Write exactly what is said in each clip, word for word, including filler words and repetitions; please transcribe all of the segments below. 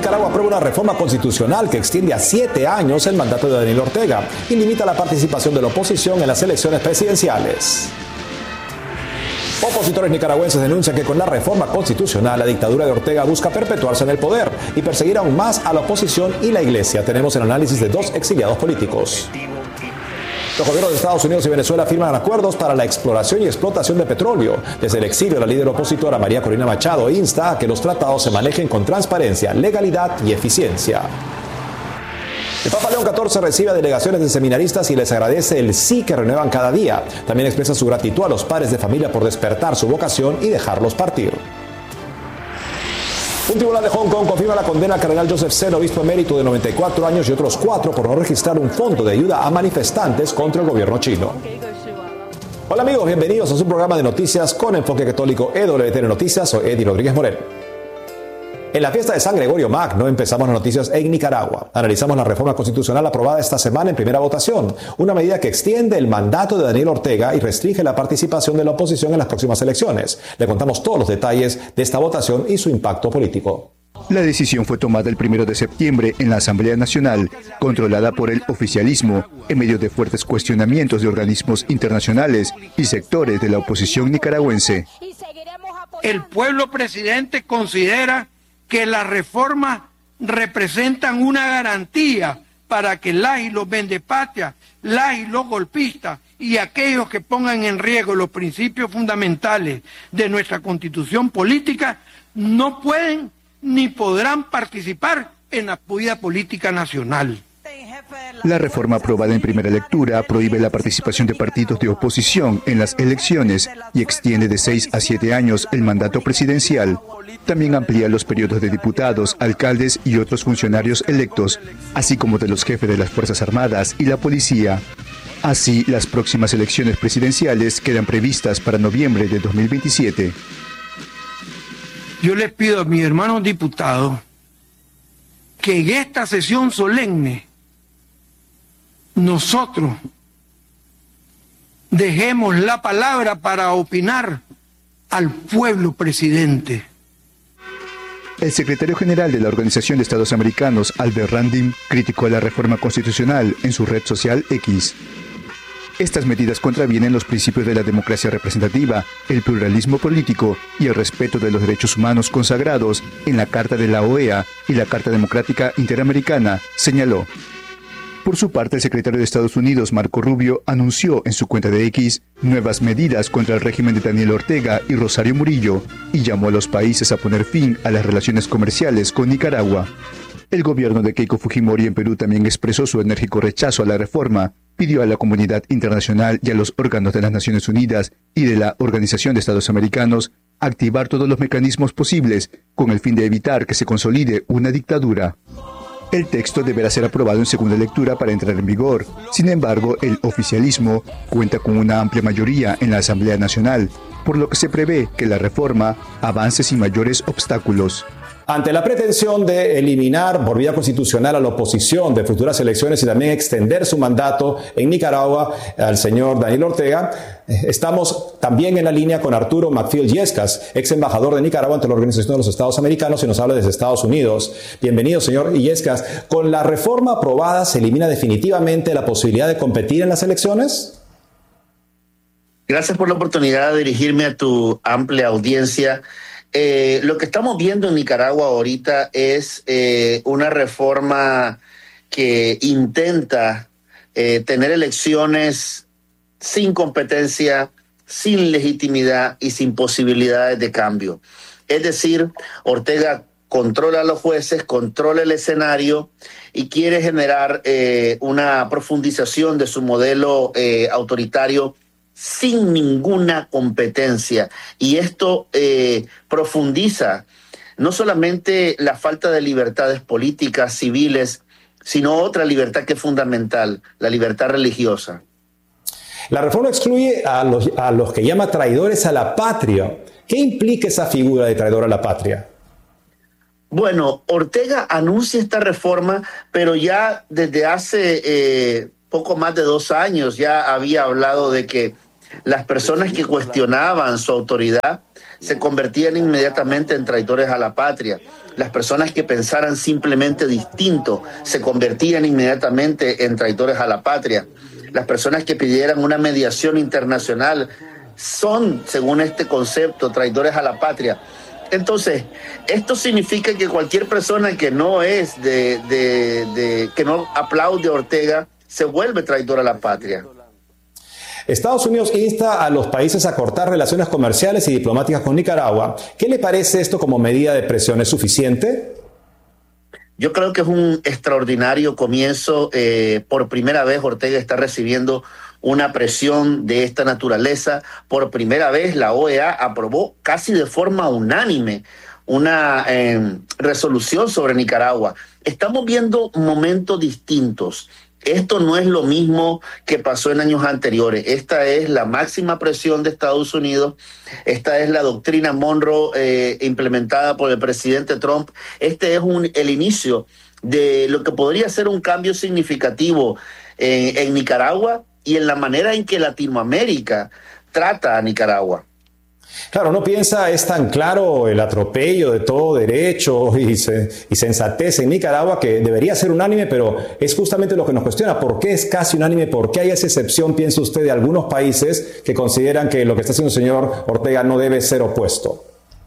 Nicaragua aprueba una reforma constitucional que extiende a siete años el mandato de Daniel Ortega y limita la participación de la oposición en las elecciones presidenciales. Opositores nicaragüenses denuncian que con la reforma constitucional la dictadura de Ortega busca perpetuarse en el poder y perseguir aún más a la oposición y la iglesia. Tenemos el análisis de dos exiliados políticos. Los gobiernos de Estados Unidos y Venezuela firman acuerdos para la exploración y explotación de petróleo. Desde el exilio, la líder opositora María Corina Machado insta a que los tratados se manejen con transparencia, legalidad y eficiencia. El Papa León catorce recibe a delegaciones de seminaristas y les agradece el sí que renuevan cada día. También expresa su gratitud a los padres de familia por despertar su vocación y dejarlos partir. Un tribunal de Hong Kong confirma la condena al cardenal Joseph Zen, obispo emérito de noventa y cuatro años, y otros cuatro por no registrar un fondo de ayuda a manifestantes contra el gobierno chino. Hola amigos, bienvenidos a su programa de noticias con enfoque católico E W T N Noticias. Soy Eddie Rodríguez Morel. En la fiesta de San Gregorio Magno empezamos las noticias en Nicaragua. Analizamos la reforma constitucional aprobada esta semana en primera votación, una medida que extiende el mandato de Daniel Ortega y restringe la participación de la oposición en las próximas elecciones. Le contamos todos los detalles de esta votación y su impacto político. La decisión fue tomada el primero de septiembre en la Asamblea Nacional, controlada por el oficialismo, en medio de fuertes cuestionamientos de organismos internacionales y sectores de la oposición nicaragüense. El pueblo presidente considera que las reformas representan una garantía para que las y los vendepatrias, las y los golpistas y aquellos que pongan en riesgo los principios fundamentales de nuestra constitución política no pueden ni podrán participar en la vida política nacional. La reforma aprobada en primera lectura prohíbe la participación de partidos de oposición en las elecciones y extiende de seis a siete años el mandato presidencial. También amplía los periodos de diputados, alcaldes y otros funcionarios electos, así como de los jefes de las Fuerzas Armadas y la policía. Así, las próximas elecciones presidenciales quedan previstas para noviembre de dos mil veintisiete. Yo les pido a mis hermanos diputados que en esta sesión solemne nosotros dejemos la palabra para opinar al pueblo presidente. El secretario general de la Organización de Estados Americanos, Albert Randim, criticó la reforma constitucional en su red social X. Estas medidas contravienen los principios de la democracia representativa, el pluralismo político y el respeto de los derechos humanos consagrados en la Carta de la O E A y la Carta Democrática Interamericana, señaló. Por su parte, el secretario de Estados Unidos, Marco Rubio, anunció en su cuenta de X nuevas medidas contra el régimen de Daniel Ortega y Rosario Murillo y llamó a los países a poner fin a las relaciones comerciales con Nicaragua. El gobierno de Keiko Fujimori en Perú también expresó su enérgico rechazo a la reforma, pidió a la comunidad internacional y a los órganos de las Naciones Unidas y de la Organización de Estados Americanos activar todos los mecanismos posibles con el fin de evitar que se consolide una dictadura. El texto deberá ser aprobado en segunda lectura para entrar en vigor. Sin embargo, el oficialismo cuenta con una amplia mayoría en la Asamblea Nacional, por lo que se prevé que la reforma avance sin mayores obstáculos. Ante la pretensión de eliminar por vía constitucional a la oposición de futuras elecciones y también extender su mandato en Nicaragua al señor Daniel Ortega, estamos también en la línea con Arturo Macfield Illescas, ex embajador de Nicaragua ante la Organización de los Estados Americanos, y nos habla desde Estados Unidos. Bienvenido, señor Illescas. ¿Con la reforma aprobada se elimina definitivamente la posibilidad de competir en las elecciones? Gracias por la oportunidad de dirigirme a tu amplia audiencia. Eh, lo que estamos viendo en Nicaragua ahorita es eh, una reforma que intenta eh, tener elecciones sin competencia, sin legitimidad y sin posibilidades de cambio. Es decir, Ortega controla a los jueces, controla el escenario y quiere generar eh, una profundización de su modelo eh, autoritario sin ninguna competencia. Y esto eh, profundiza no solamente la falta de libertades políticas, civiles, sino otra libertad que es fundamental, la libertad religiosa. La reforma excluye a los, a los que llama traidores a la patria. ¿Qué implica esa figura de traidor a la patria? Bueno, Ortega anuncia esta reforma, pero ya desde hace eh, poco más de dos años ya había hablado de que las personas que cuestionaban su autoridad se convertían inmediatamente en traidores a la patria. Las personas que pensaran simplemente distinto se convertían inmediatamente en traidores a la patria. Las personas que pidieran una mediación internacional son, según este concepto, traidores a la patria. Entonces, esto significa que cualquier persona que no es de, de, de que no aplaude a Ortega se vuelve traidor a la patria. Estados Unidos insta a los países a cortar relaciones comerciales y diplomáticas con Nicaragua. ¿Qué le parece esto como medida de presión? ¿Es suficiente? Yo creo que es un extraordinario comienzo. Eh, por primera vez Ortega está recibiendo una presión de esta naturaleza. Por primera vez la O E A aprobó casi de forma unánime una eh, resolución sobre Nicaragua. Estamos viendo momentos distintos. Esto no es lo mismo que pasó en años anteriores. Esta es la máxima presión de Estados Unidos. Esta es la doctrina Monroe eh, implementada por el presidente Trump. Este es un, el inicio de lo que podría ser un cambio significativo en, en Nicaragua y en la manera en que Latinoamérica trata a Nicaragua. Claro, ¿no piensa es tan claro el atropello de todo derecho y, se, y sensatez en Nicaragua que debería ser unánime, pero es justamente lo que nos cuestiona? ¿Por qué es casi unánime? ¿Por qué hay esa excepción, piensa usted, de algunos países que consideran que lo que está haciendo el señor Ortega no debe ser opuesto?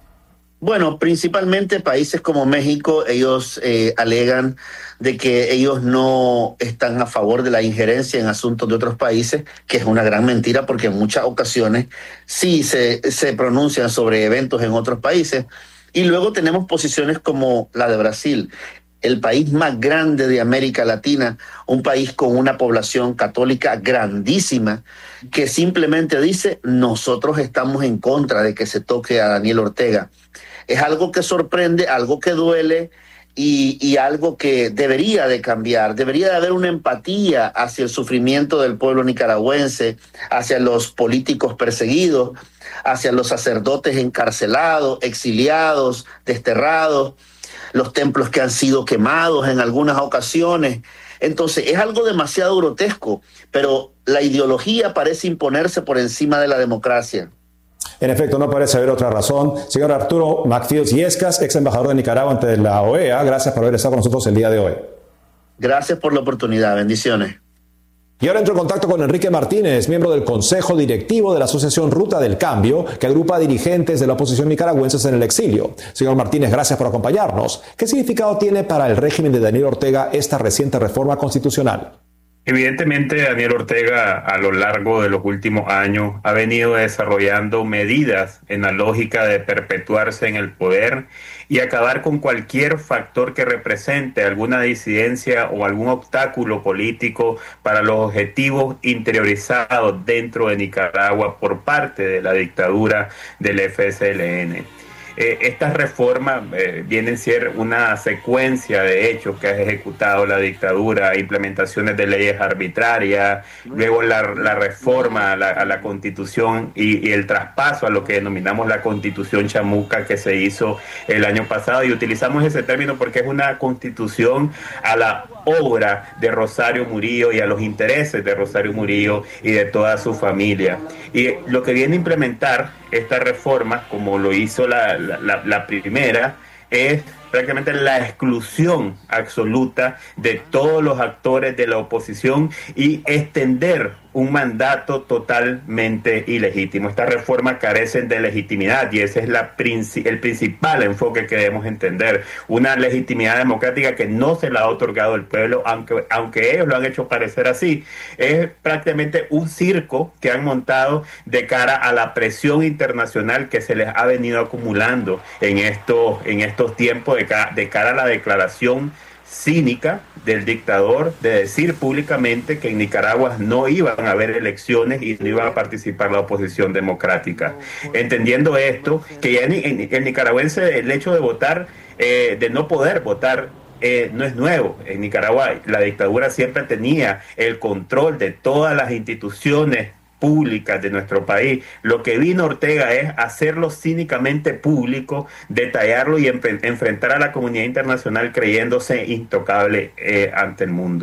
Bueno, principalmente países como México, ellos eh, alegan de que ellos no están a favor de la injerencia en asuntos de otros países, que es una gran mentira porque en muchas ocasiones sí se, se pronuncian sobre eventos en otros países. Y luego tenemos posiciones como la de Brasil, el país más grande de América Latina, un país con una población católica grandísima, que simplemente dice: nosotros estamos en contra de que se toque a Daniel Ortega. Es algo que sorprende, algo que duele y, y algo que debería de cambiar. Debería de haber una empatía hacia el sufrimiento del pueblo nicaragüense, hacia los políticos perseguidos, hacia los sacerdotes encarcelados, exiliados, desterrados, los templos que han sido quemados en algunas ocasiones. Entonces es algo demasiado grotesco, pero la ideología parece imponerse por encima de la democracia. En efecto, no parece haber otra razón. Señor Arturo McFields Yescas, ex embajador de Nicaragua ante la O E A, gracias por haber estado con nosotros el día de hoy. Gracias por la oportunidad. Bendiciones. Y ahora entro en contacto con Enrique Martínez, miembro del Consejo Directivo de la Asociación Ruta del Cambio, que agrupa a dirigentes de la oposición nicaragüenses en el exilio. Señor Martínez, gracias por acompañarnos. ¿Qué significado tiene para el régimen de Daniel Ortega esta reciente reforma constitucional? Evidentemente, Daniel Ortega a lo largo de los últimos años ha venido desarrollando medidas en la lógica de perpetuarse en el poder y acabar con cualquier factor que represente alguna disidencia o algún obstáculo político para los objetivos interiorizados dentro de Nicaragua por parte de la dictadura del F S L N. Eh, estas reformas eh, vienen a ser una secuencia de hechos que ha ejecutado la dictadura, implementaciones de leyes arbitrarias, luego la, la reforma a la, a la Constitución y, y el traspaso a lo que denominamos la Constitución Chamuca que se hizo el año pasado, y utilizamos ese término porque es una constitución a la obra de Rosario Murillo y a los intereses de Rosario Murillo y de toda su familia. Y lo que viene a implementar esta reforma, como lo hizo la, la, la primera, es prácticamente la exclusión absoluta de todos los actores de la oposición y extender un mandato totalmente ilegítimo. Estas reformas carecen de legitimidad y ese es la princi- el principal enfoque que debemos entender. Una legitimidad democrática que no se la ha otorgado el pueblo, aunque, aunque ellos lo han hecho parecer así. Es prácticamente un circo que han montado de cara a la presión internacional que se les ha venido acumulando en estos, en estos tiempos de, ca- de cara a la declaración cínica del dictador de decir públicamente que en Nicaragua no iban a haber elecciones y no iba a participar la oposición democrática. Entendiendo esto, que ya en, en, el nicaragüense el hecho de votar, eh, de no poder votar, eh, no es nuevo. En Nicaragua la dictadura siempre tenía el control de todas las instituciones públicas de nuestro país. Lo que vino Ortega es hacerlo cínicamente público, detallarlo y enfrentar a la comunidad internacional creyéndose intocable eh, ante el mundo.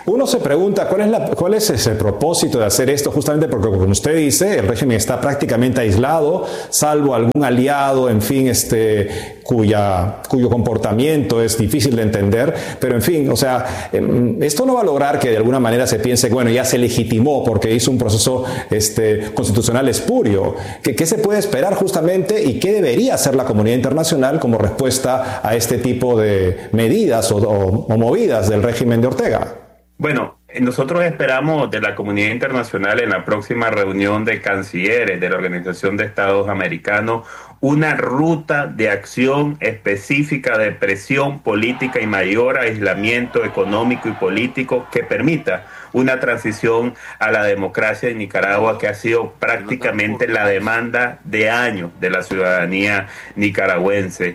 Uno se pregunta cuál es, la, cuál es ese propósito de hacer esto, justamente porque, como usted dice, el régimen está prácticamente aislado, salvo algún aliado, en fin, este, cuya, cuyo comportamiento es difícil de entender, pero en fin, o sea, esto no va a lograr que de alguna manera se piense, bueno, ya se legitimó porque hizo un proceso este, constitucional espurio. ¿Qué, qué se puede esperar justamente y qué debería hacer la comunidad internacional como respuesta a este tipo de medidas o, o, o movidas del régimen de Ortega? Bueno, nosotros esperamos de la comunidad internacional en la próxima reunión de cancilleres de la Organización de Estados Americanos una ruta de acción específica de presión política y mayor aislamiento económico y político que permita una transición a la democracia en Nicaragua, que ha sido prácticamente la demanda de años de la ciudadanía nicaragüense.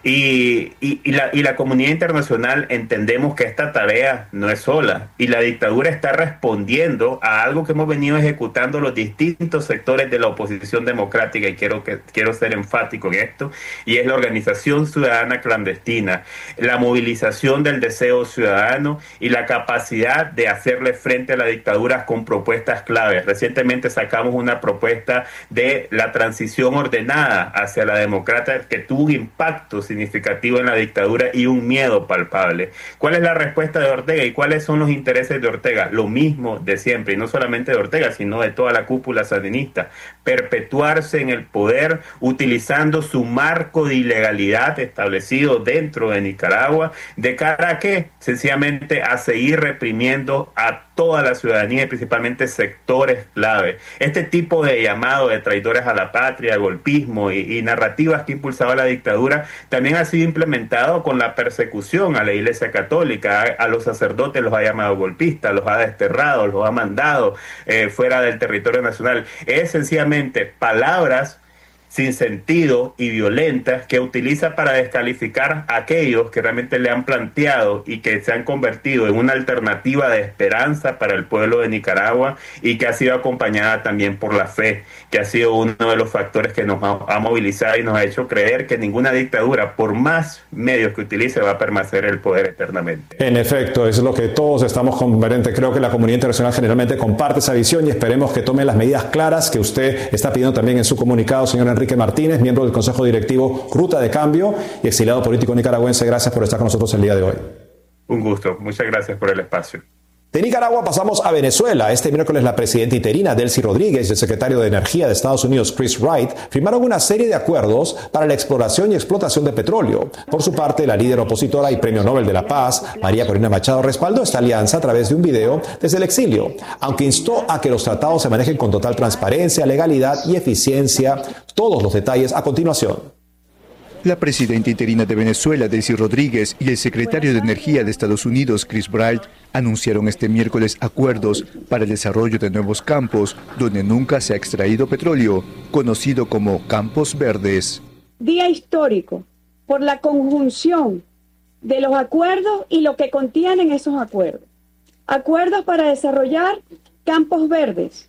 Y, y, y, la, y la comunidad internacional entendemos que esta tarea no es sola y la dictadura está respondiendo a algo que hemos venido ejecutando los distintos sectores de la oposición democrática, y quiero, que, quiero ser enfático en esto, y es la organización ciudadana clandestina, la movilización del deseo ciudadano y la capacidad de hacerle frente a la dictadura con propuestas claves. Recientemente sacamos una propuesta de la transición ordenada hacia la democracia que tuvo un impacto significativo en la dictadura y un miedo palpable. ¿Cuál es la respuesta de Ortega y cuáles son los intereses de Ortega? Lo mismo de siempre, y no solamente de Ortega, sino de toda la cúpula sandinista: perpetuarse en el poder utilizando su marco de ilegalidad establecido dentro de Nicaragua, de cara a qué, sencillamente a seguir reprimiendo a toda la ciudadanía y principalmente sectores clave. Este tipo de llamado de traidores a la patria, golpismo y, y narrativas que impulsaba la dictadura también ha sido implementado con la persecución a la Iglesia Católica, a, a los sacerdotes los ha llamado golpistas, los ha desterrado, los ha mandado eh, fuera del territorio nacional. Es sencillamente palabras sin sentido y violentas que utiliza para descalificar a aquellos que realmente le han planteado y que se han convertido en una alternativa de esperanza para el pueblo de Nicaragua, y que ha sido acompañada también por la fe, que ha sido uno de los factores que nos ha, ha movilizado y nos ha hecho creer que ninguna dictadura, por más medios que utilice, va a permanecer el poder eternamente. En efecto, es lo que todos estamos convergentes. Creo que la comunidad internacional generalmente comparte esa visión y esperemos que tome las medidas claras que usted está pidiendo también en su comunicado, señor Enrique Martínez, miembro del Consejo Directivo Ruta de Cambio y exiliado político nicaragüense. Gracias por estar con nosotros el día de hoy. Un gusto. Muchas gracias por el espacio. De Nicaragua pasamos a Venezuela. Este miércoles la presidenta interina Delcy Rodríguez y el secretario de Energía de Estados Unidos Chris Wright firmaron una serie de acuerdos para la exploración y explotación de petróleo. Por su parte, la líder opositora y premio Nobel de la Paz, María Corina Machado, respaldó esta alianza a través de un video desde el exilio, aunque instó a que los tratados se manejen con total transparencia, legalidad y eficiencia. Todos los detalles a continuación. La presidenta interina de Venezuela, Delcy Rodríguez, y el secretario de Energía de Estados Unidos, Chris Wright, anunciaron este miércoles acuerdos para el desarrollo de nuevos campos donde nunca se ha extraído petróleo, conocido como Campos Verdes. Día histórico por la conjunción de los acuerdos y lo que contienen esos acuerdos. Acuerdos para desarrollar campos verdes.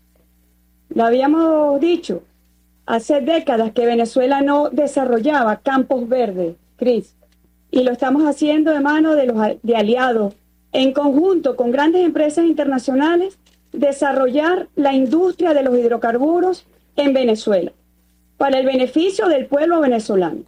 Lo habíamos dicho. Hace décadas que Venezuela no desarrollaba campos verdes, Cris, y lo estamos haciendo de mano de los de aliados, en conjunto con grandes empresas internacionales, desarrollar la industria de los hidrocarburos en Venezuela, para el beneficio del pueblo venezolano.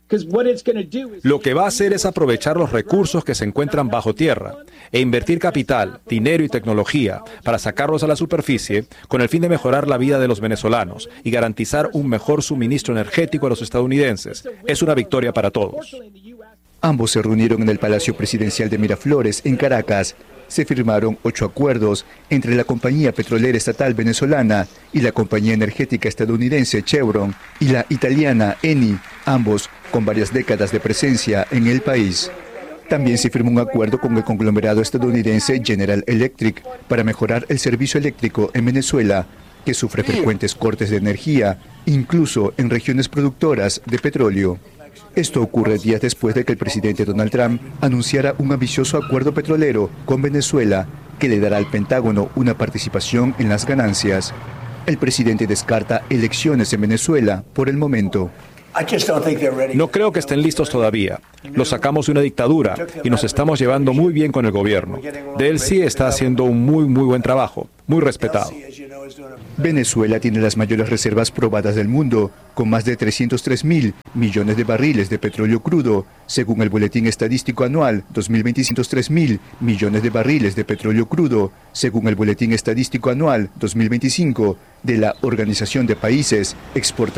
Lo que va a hacer es aprovechar los recursos que se encuentran bajo tierra e invertir capital, dinero y tecnología para sacarlos a la superficie con el fin de mejorar la vida de los venezolanos y garantizar un mejor suministro energético a los estadounidenses. Es una victoria para todos. Ambos se reunieron en el Palacio Presidencial de Miraflores, en Caracas. Se firmaron ocho acuerdos entre la compañía petrolera estatal venezolana y la compañía energética estadounidense Chevron y la italiana Eni, ambos con varias décadas de presencia en el país. También se firmó un acuerdo con el conglomerado estadounidense General Electric para mejorar el servicio eléctrico en Venezuela, que sufre frecuentes cortes de energía, incluso en regiones productoras de petróleo. Esto ocurre días después de que el presidente Donald Trump anunciara un ambicioso acuerdo petrolero con Venezuela que le dará al Pentágono una participación en las ganancias. El presidente descarta elecciones en Venezuela por el momento. No creo que estén listos todavía. Los sacamos de una dictadura y nos estamos llevando muy bien con el gobierno. Delcy está haciendo un muy, muy buen trabajo, muy respetado. Venezuela tiene las mayores reservas probadas del mundo, con más de trescientos tres mil millones de barriles de petróleo crudo, según el Boletín Estadístico Anual dos mil veinte, trescientos tres mil millones de barriles de petróleo crudo, según el Boletín Estadístico Anual dos mil veinticinco de la Organización de Países Exportadores.